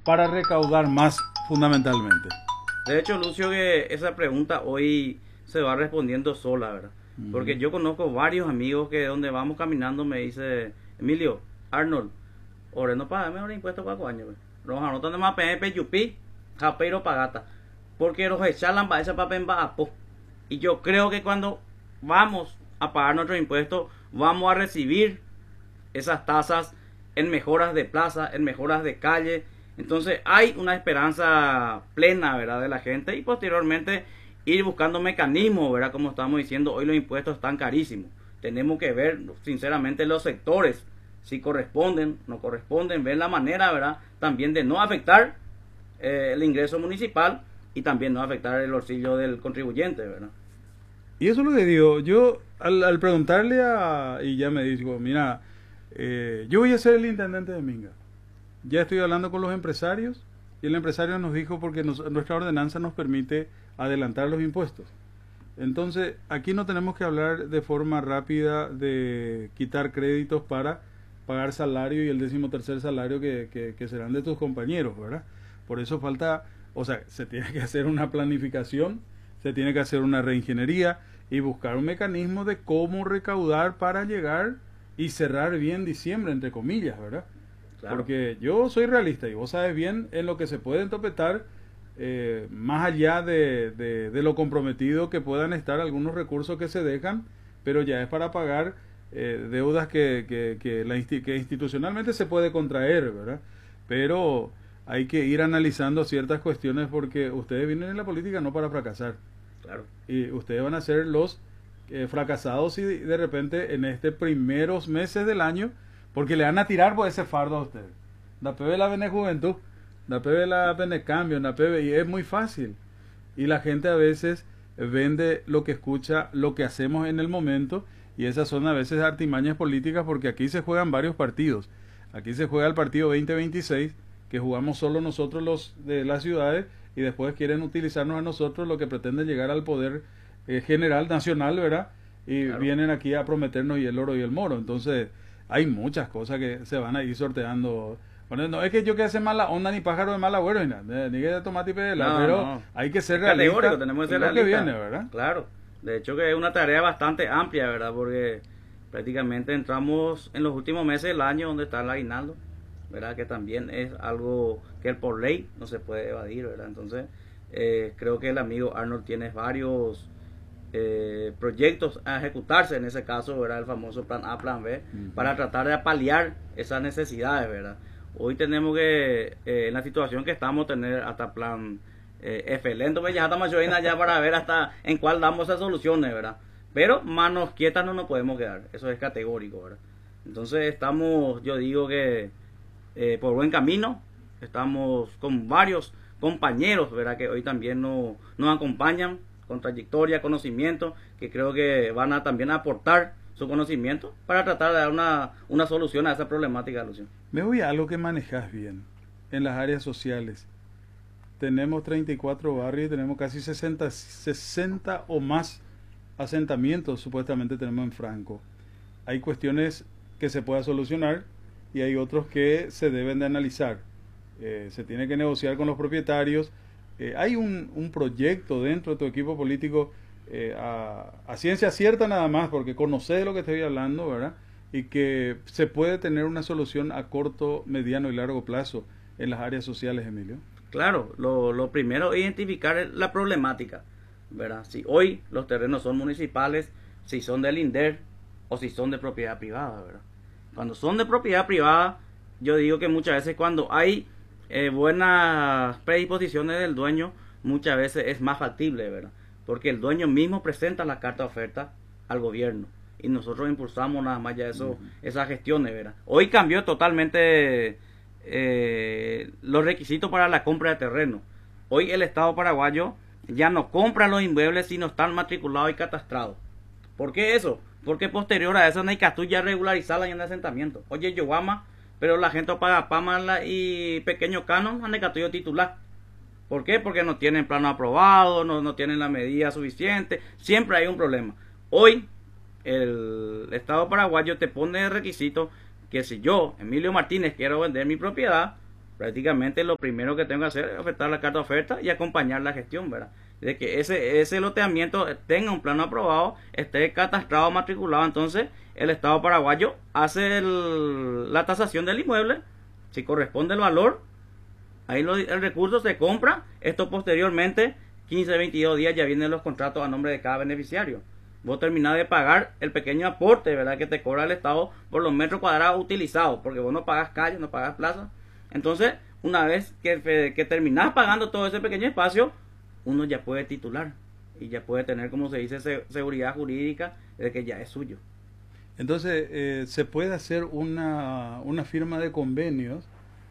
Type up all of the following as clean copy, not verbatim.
para recaudar más fundamentalmente? De hecho, Lucio, que esa pregunta hoy se va respondiendo sola, ¿verdad? Porque yo conozco varios amigos que donde vamos caminando me dice, Emilio, Arnold, ahora no pagame ahora impuestos para coño, los anotan de más PNP Yupi, Japeiro Pagata, porque los echalan para esa papel apo. Y yo creo que cuando vamos a pagar nuestros impuestos, vamos a recibir esas tasas en mejoras de plaza, en mejoras de calle. Entonces hay una esperanza plena, ¿verdad?, de la gente, y posteriormente ir buscando mecanismos, ¿verdad? Como estamos diciendo, hoy los impuestos están carísimos. Tenemos que ver, sinceramente, los sectores, si corresponden, no corresponden, ver la manera, ¿verdad?, también de no afectar el ingreso municipal y también no afectar el bolsillo del contribuyente, ¿verdad? Y eso es lo que digo, yo al preguntarle y ya me dijo, mira, yo voy a ser el intendente de Minga. Ya estoy hablando con los empresarios y el empresario nos dijo porque nuestra ordenanza nos permite adelantar los impuestos. Entonces, aquí no tenemos que hablar de forma rápida de quitar créditos para pagar salario y el 13º salario que serán de tus compañeros, ¿verdad? Por eso falta, o sea, se tiene que hacer una planificación, se tiene que hacer una reingeniería y buscar un mecanismo de cómo recaudar para llegar y cerrar bien diciembre, entre comillas, ¿verdad? Claro. Porque yo soy realista y vos sabes bien en lo que se puede interpretar, más allá de lo comprometido que puedan estar algunos recursos que se dejan, pero ya es para pagar deudas que institucionalmente se puede contraer, ¿verdad? Pero hay que ir analizando ciertas cuestiones porque ustedes vienen en la política no para fracasar. Claro. Y ustedes van a ser los fracasados y de repente en estos primeros meses del año, porque le van a tirar por ese fardo a ustedes. La PB la vene juventud, la PB la vene cambio, la PB, y es muy fácil. Y la gente a veces vende lo que escucha, lo que hacemos en el momento, y esas son a veces artimañas políticas porque aquí se juegan varios partidos. Aquí se juega el partido 2026, que jugamos solo nosotros los de las ciudades, y después quieren utilizarnos a nosotros lo que pretenden llegar al poder general, nacional, ¿verdad? Y claro, vienen aquí a prometernos y el oro y el moro. Entonces, hay muchas cosas que se van a ir sorteando. Bueno, no es que yo que hace mala onda ni pájaro de mal agüero, ni que tomate y pedela, no, pero no, hay que ser realista. Tenemos que ser realista. Que viene, ¿verdad? Claro. De hecho que es una tarea bastante amplia, ¿verdad? Porque prácticamente entramos en los últimos meses del año donde está el aguinaldo, ¿verdad? Que también es algo que por ley no se puede evadir, ¿verdad? Entonces, creo que el amigo Arnold tiene varios proyectos a ejecutarse en ese caso, ¿verdad? El famoso plan A, plan B, para tratar de paliar esas necesidades, ¿verdad? Hoy tenemos que, en la situación que estamos, tener hasta plan F. Lento, pues ya estamos ya para ver hasta en cuál damos esas soluciones, ¿verdad? Pero manos quietas no nos podemos quedar, eso es categórico, ¿verdad? Entonces estamos, yo digo que por buen camino, estamos con varios compañeros, ¿verdad? Que hoy también nos acompañan con trayectoria, conocimiento, que creo que van a también aportar su conocimiento para tratar de dar una solución a esa problemática, Lucio. Me voy a algo que manejas bien en las áreas sociales. Tenemos 34 barrios y tenemos casi 60 o más asentamientos supuestamente tenemos en Franco. Hay cuestiones que se puedan solucionar y hay otros que se deben de analizar. Se tiene que negociar con los propietarios. Hay un proyecto dentro de tu equipo político a ciencia cierta nada más, porque conoces de lo que estoy hablando, ¿verdad? Y que se puede tener una solución a corto, mediano y largo plazo en las áreas sociales, Emilio. Claro, lo primero es identificar la problemática, ¿verdad? Si hoy los terrenos son municipales, si son del INDER o si son de propiedad privada, ¿verdad? Cuando son de propiedad privada, yo digo que muchas veces cuando hay buenas predisposiciones del dueño, muchas veces es más factible, ¿verdad? Porque el dueño mismo presenta la carta de oferta al gobierno y nosotros impulsamos nada más ya esas gestiones, ¿verdad? Hoy cambió totalmente los requisitos para la compra de terreno. Hoy el Estado paraguayo ya no compra los inmuebles si no están matriculados y catastrados. ¿Por qué eso? Porque posterior a eso Neicatú ya regularizarla en el asentamiento. Oye, Yoguama, pero la gente paga Pamala y Pequeño Canon a Neicatú titular. ¿Por qué? Porque no tienen plano aprobado, no tienen la medida suficiente. Siempre hay un problema. Hoy el Estado paraguayo te pone de requisito que si yo, Emilio Martínez, quiero vender mi propiedad, prácticamente lo primero que tengo que hacer es ofertar la carta de oferta y acompañar la gestión, ¿verdad? De que ese loteamiento tenga un plano aprobado, esté catastrado, matriculado, entonces el Estado paraguayo hace la tasación del inmueble, si corresponde el valor, ahí el recurso se compra, esto posteriormente, 15, 22 días ya vienen los contratos a nombre de cada beneficiario. Vos terminás de pagar el pequeño aporte, ¿verdad?, que te cobra el Estado por los metros cuadrados utilizados, porque vos no pagas calles, no pagas plazas. Entonces, una vez que terminás pagando todo ese pequeño espacio, uno ya puede titular y ya puede tener, como se dice, seguridad jurídica de que ya es suyo. Entonces, se puede hacer una firma de convenios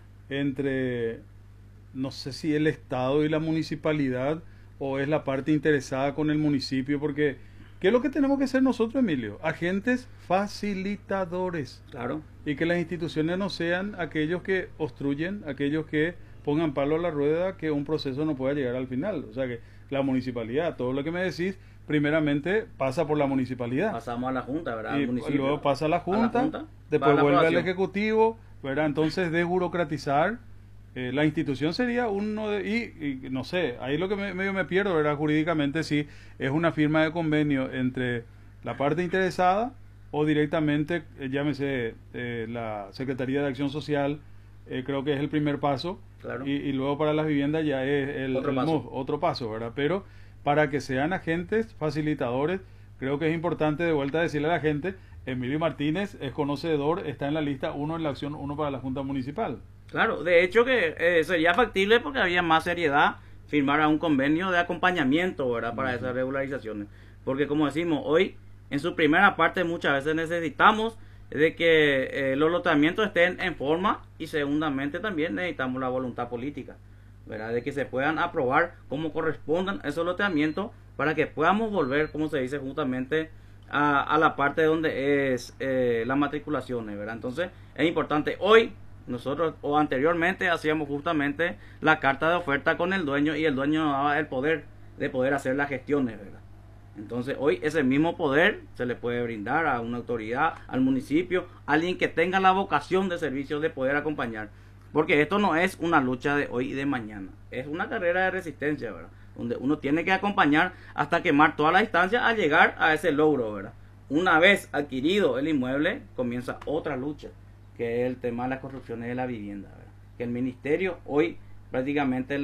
entre, no sé si el Estado y la municipalidad, o es la parte interesada con el municipio, porque ¿qué es lo que tenemos que hacer nosotros, Emilio? Agentes facilitadores. Claro. Y que las instituciones no sean aquellos que obstruyen, aquellos que pongan palo a la rueda, que un proceso no pueda llegar al final. O sea que la municipalidad, todo lo que me decís, primeramente pasa por la municipalidad. Pasamos a la Junta, ¿verdad? Y luego pasa a la Junta, después vuelve vuelve al Ejecutivo, ¿verdad? Entonces, desburocratizar la institución sería uno de... Y no sé, ahí lo que medio me pierdo, ¿verdad? Jurídicamente, si es una firma de convenio entre la parte interesada o directamente, llámese la Secretaría de Acción Social, creo que es el primer paso. Claro. Y luego para las viviendas ya es otro paso, ¿verdad? Pero para que sean agentes facilitadores, creo que es importante de vuelta decirle a la gente, Emilio Martínez es conocedor, está en la lista 1 en la acción 1 para la Junta Municipal. Claro, de hecho que sería factible porque había más seriedad firmar a un convenio de acompañamiento, ¿verdad?, para esas regularizaciones. Porque como decimos, hoy en su primera parte muchas veces necesitamos de que los loteamientos estén en forma, y segundamente también necesitamos la voluntad política, ¿verdad?, de que se puedan aprobar como correspondan esos loteamientos para que podamos volver, como se dice, justamente a la parte donde es las matriculaciones, ¿verdad? Entonces es importante. Hoy nosotros, o anteriormente, hacíamos justamente la carta de oferta con el dueño, y el dueño nos daba el poder de poder hacer las gestiones, ¿verdad? Entonces hoy ese mismo poder se le puede brindar a una autoridad, al municipio, a alguien que tenga la vocación de servicio de poder acompañar. Porque esto no es una lucha de hoy y de mañana, es una carrera de resistencia, ¿verdad?, donde uno tiene que acompañar hasta quemar toda la distancia a llegar a ese logro, ¿verdad? Una vez adquirido el inmueble, comienza otra lucha, que es el tema de las construcciones de la vivienda, ¿verdad?, que el ministerio hoy prácticamente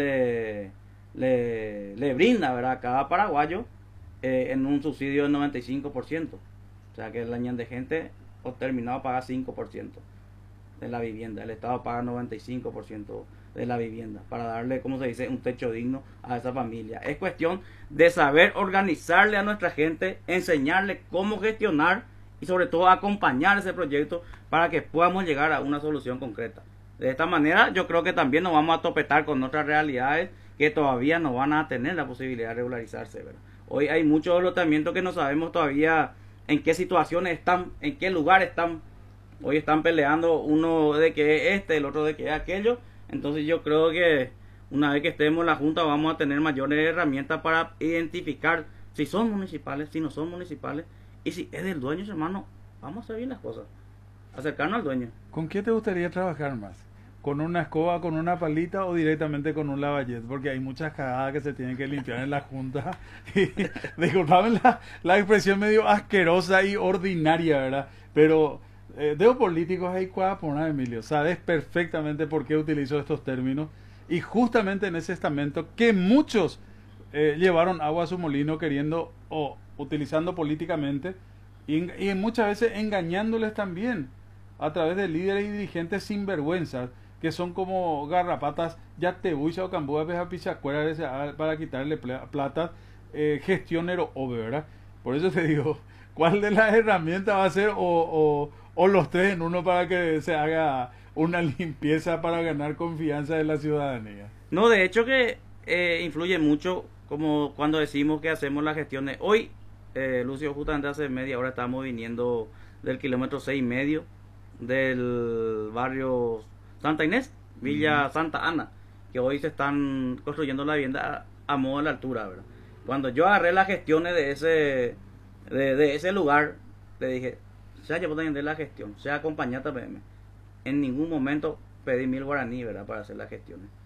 le brinda, ¿verdad?, a cada paraguayo en un subsidio del 95%. O sea que el año de gente o terminado paga 5% de la vivienda, el Estado paga 95% de la vivienda, para darle, como se dice, un techo digno a esa familia. Es cuestión de saber organizarle a nuestra gente, enseñarle cómo gestionar y sobre todo acompañar ese proyecto para que podamos llegar a una solución concreta. De esta manera yo creo que también nos vamos a topetar con otras realidades que todavía no van a tener la posibilidad de regularizarse, ¿verdad? Hoy hay muchos lotamientos que no sabemos todavía en qué situaciones están, en qué lugar están. Hoy están peleando uno de que es el otro de que es aquello. Entonces yo creo que una vez que estemos en la Junta vamos a tener mayores herramientas para identificar si son municipales, si no son municipales, y si es del dueño, hermano, vamos a hacer bien las cosas, acercarnos al dueño. ¿Con qué te gustaría trabajar más? ¿Con una escoba, con una palita o directamente con un lavallette? Porque hay muchas cagadas que se tienen que limpiar en la Junta. Y, disculpame la expresión medio asquerosa y ordinaria, ¿verdad? Pero de políticos hay cuadra por una, Emilio. Sabes perfectamente por qué utilizo estos términos. Y justamente en ese estamento que muchos llevaron agua a su molino queriendo o utilizando políticamente y muchas veces engañándoles también a través de líderes y dirigentes sinvergüenzas que son como garrapatas, ya te buisa o cambúa a pichacuera para quitarle plata, gestionero o ¿verdad? Por eso te digo, ¿cuál de las herramientas va a ser o los tres en uno para que se haga una limpieza para ganar confianza de la ciudadanía? No, de hecho que influye mucho, como cuando decimos que hacemos las gestiones. Hoy, Lucio, justamente hace media hora estamos viniendo del kilómetro 6,5 del barrio Santa Inés, Villa Santa Ana, que hoy se están construyendo la vivienda a modo de la altura, ¿verdad? Cuando yo agarré las gestiones de ese lugar, le dije, ya yo puedo entender la gestión, sea acompañada PM. En ningún momento pedí 1000 guaraní, ¿verdad? Para hacer las gestiones.